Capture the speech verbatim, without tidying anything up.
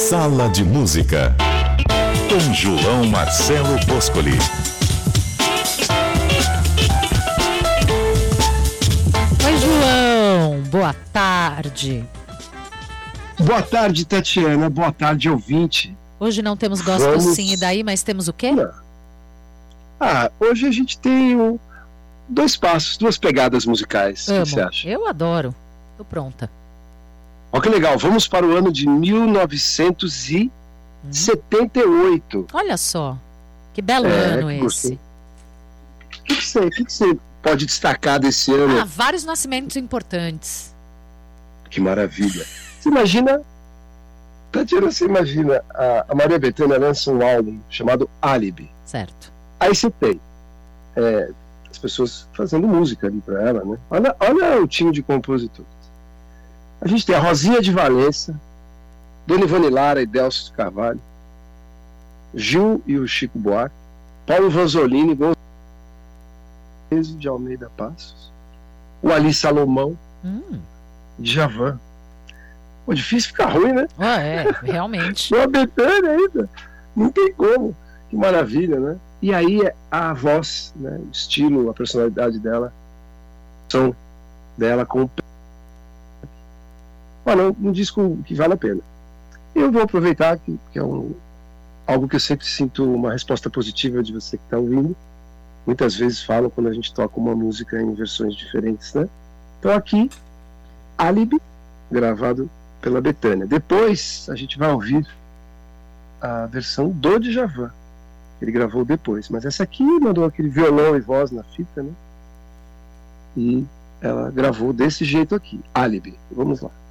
Sala de Música, com João Marcelo Boscoli. Oi, João, boa tarde. Boa tarde, Tatiana, boa tarde, ouvinte. Hoje não temos gospel Vamos... sim, e daí, mas temos o quê? Ah, hoje a gente tem um, dois passos, duas pegadas musicais. Amo. O que você acha? Eu adoro, tô pronta. Olha que legal, vamos para o ano de mil novecentos e setenta e oito. Hum. Olha só, que belo É, ano que esse. gostei. O que, que, você, o que, que você pode destacar desse ano? Ah, vários nascimentos importantes. Que maravilha. Você imagina, Tatiana, você imagina, a, a Maria Bethânia lança um álbum chamado Alibi. Certo. Aí você tem é, as pessoas fazendo música ali para ela, né? Olha, olha o time de compositores. A gente tem a Rosinha de Valença, Dona Ivone Lara e Delcio Carvalho, Gil e o Chico Buarque, Paulo Vanzolini, Gonçalo de Almeida Passos, o Ali Salomão, Hum. Djavan. Pô, difícil ficar ruim, né? Ah, é, realmente. Uma Bethânia ainda. Não tem como. Que maravilha, né? E aí a voz, né? O estilo, a personalidade dela, o som dela com Olha, um disco que vale a pena. Eu vou aproveitar que, que é um, algo que eu sempre sinto uma resposta positiva de você que está ouvindo. Muitas vezes falam quando a gente toca uma música em versões diferentes, né? Então aqui, Alibi, gravado pela Bethânia. Depois a gente vai ouvir a versão do Djavan. Ele gravou depois, mas essa aqui mandou aquele violão e voz na fita, né? E ela gravou desse jeito aqui, Alibi. Vamos lá.